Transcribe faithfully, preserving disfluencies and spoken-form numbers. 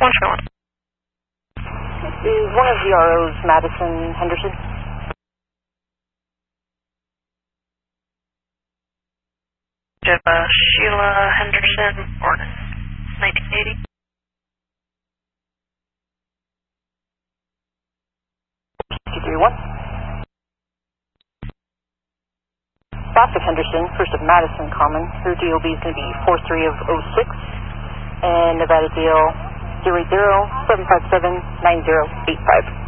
One shot. Is one of the R Os Madison Henderson? Jeff, uh, Sheila Henderson, born in nineteen eighty. two three one. Classic Henderson, first of Madison Common. Her D O B is going to be four three of oh six. And Nevada D L zero eight zero seven five seven nine zero eight five.